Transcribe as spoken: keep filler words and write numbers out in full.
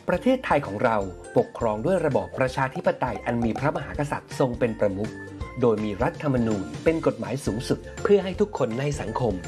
ประเทศไทยของเราปกครองด้วยระบอบประชาธิปไตยอันมีพระมหากษัตริย์ทรงเป็นประมุขโดยมีรัฐธรรมนูญเป็นกฎหมายสูงสุดเพื่อให้ทุกคนในสังคม